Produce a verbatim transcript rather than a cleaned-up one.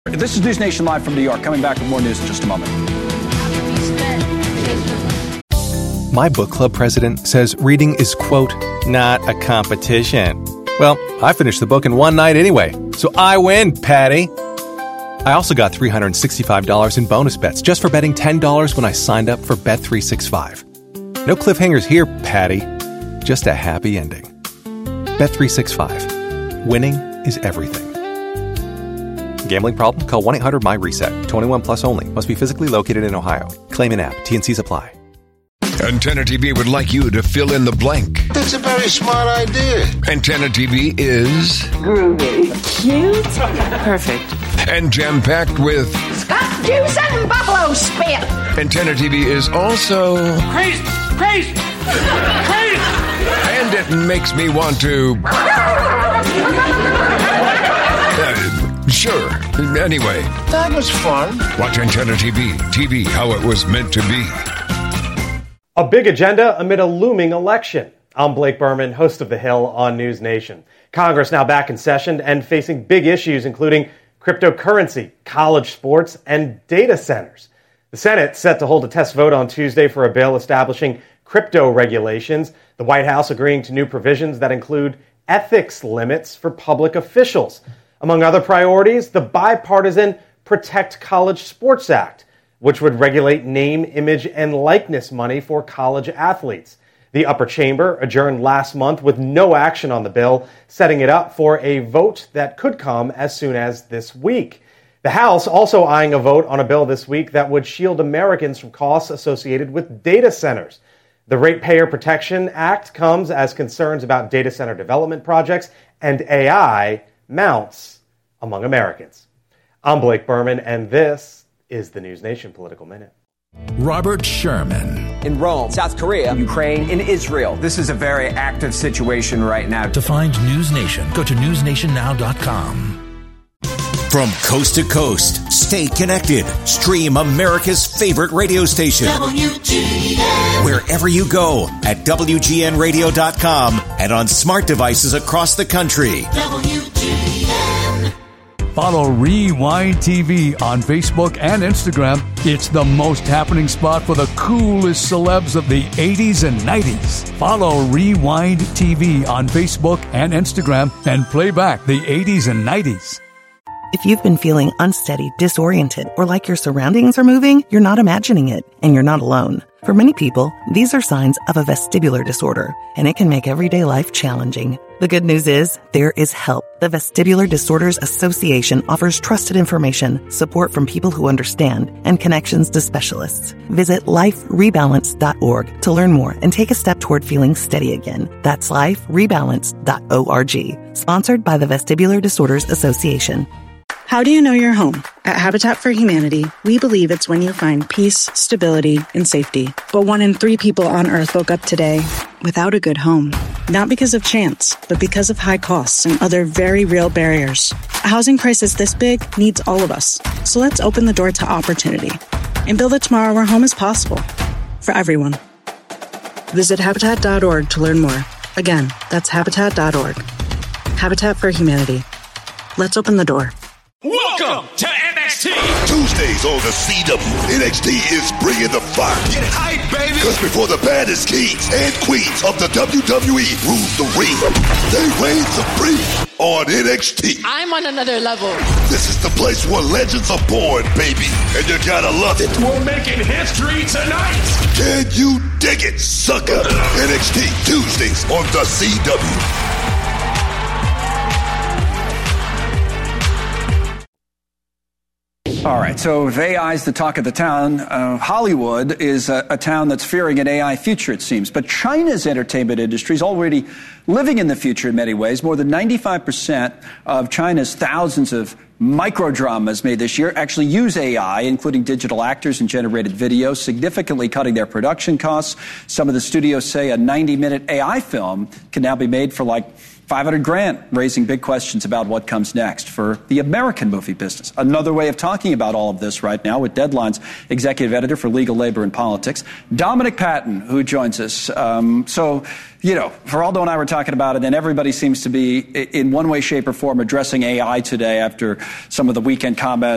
This is News Nation Live from New York. Coming back with more news in just a moment. My book club president says reading is, quote, not a competition. Well, I finished the book in one night anyway, so I win, Patty. I also got three hundred sixty-five dollars in bonus bets just for betting ten dollars when I signed up for Bet three sixty-five. No cliffhangers here, Patty. Just a happy ending. Bet three sixty-five. Winning is everything. Gambling problem? Call one eight hundred my reset. twenty-one plus only. Must be physically located in Ohio. Claim in app. T N Cs apply. Antenna T V would like you to fill in the blank. That's a very smart idea. Antenna T V is... groovy. Cute. Perfect. And jam-packed with... Scott juice and buffalo spit. Antenna T V is also... Crazy! Crazy! Crazy! And it makes me want to... uh, sure. Anyway. That was fun. Watch Antenna T V. T V how it was meant to be. A big agenda amid a looming election. I'm Blake Berman, host of The Hill on News Nation. Congress now back in session and facing big issues, including cryptocurrency, college sports, and data centers. The Senate set to hold a test vote on Tuesday for a bill establishing crypto regulations, the White House agreeing to new provisions that include ethics limits for public officials. Among other priorities, the bipartisan Protect College Sports Act, which would regulate name, image, and likeness money for college athletes. The upper chamber adjourned last month with no action on the bill, setting it up for a vote that could come as soon as this week. The House also eyeing a vote on a bill this week that would shield Americans from costs associated with data centers. The Ratepayer Protection Act comes as concerns about data center development projects and A I mounts among Americans. I'm Blake Berman, and this is the News Nation Political Minute. Robert Sherman. In Rome, South Korea, Ukraine, in Israel. This is a very active situation right now. To find News Nation, go to news nation now dot com. From coast to coast, stay connected. Stream America's favorite radio station. W G N. Wherever you go at W G N radio dot com and on smart devices across the country. W G N. Follow Rewind T V on Facebook and Instagram. It's the most happening spot for the coolest celebs of the eighties and nineties. Follow Rewind T V on Facebook and Instagram and play back the eighties and nineties. If you've been feeling unsteady, disoriented, or like your surroundings are moving, you're not imagining it, and you're not alone. For many people, these are signs of a vestibular disorder, and it can make everyday life challenging. The good news is, there is help. The Vestibular Disorders Association offers trusted information, support from people who understand, and connections to specialists. Visit life rebalance dot org to learn more and take a step toward feeling steady again. That's life rebalance dot org. Sponsored by the Vestibular Disorders Association. How do you know you're home? At Habitat for Humanity, we believe it's when you find peace, stability, and safety. But one in three people on Earth woke up today without a good home. Not because of chance, but because of high costs and other very real barriers. A housing crisis this big needs all of us. So let's open the door to opportunity and build a tomorrow where home is possible for everyone. Visit habitat dot org to learn more. Again, that's habitat dot org. Habitat for Humanity. Let's open the door. Welcome to N X T! Tuesdays on the C W, N X T is bringing the fire. Get hype, baby! Because before the baddest kings and queens of the W W E rule the ring, they reign supreme on N X T. I'm on another level. This is the place where legends are born, baby, and you gotta love it. We're making history tonight! Can you dig it, sucker? N X T, Tuesdays on the C W. All right, so if A I is the talk of the town, uh, Hollywood is a, a town that's fearing an A I future, it seems. But China's entertainment industry is already living in the future in many ways. More than ninety-five percent of China's thousands of microdramas made this year actually use A I, including digital actors and generated video, significantly cutting their production costs. Some of the studios say a ninety-minute A I film can now be made for like five hundred grand, raising big questions about what comes next for the American movie business. Another way of talking about all of this right now with Deadline's executive editor for legal, labor, and politics, Dominic Patton, who joins us. Um, so, you know, Geraldo and I were talking about it, and everybody seems to be, in one way, shape, or form, addressing A I today after some of the weekend comments